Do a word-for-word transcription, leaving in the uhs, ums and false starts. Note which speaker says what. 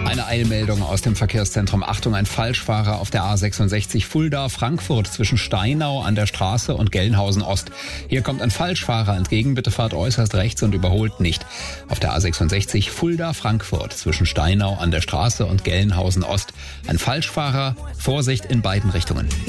Speaker 1: Eine Eilmeldung aus dem Verkehrszentrum. Achtung, ein Falschfahrer auf der A sechsundsechzig Fulda-Frankfurt zwischen Steinau an der Straße und Gelnhausen Ost. Hier kommt ein Falschfahrer entgegen. Bitte fahrt äußerst rechts und überholt nicht. Auf der A sechsundsechzig Fulda-Frankfurt zwischen Steinau an der Straße und Gelnhausen Ost. Ein Falschfahrer. Vorsicht in beiden Richtungen.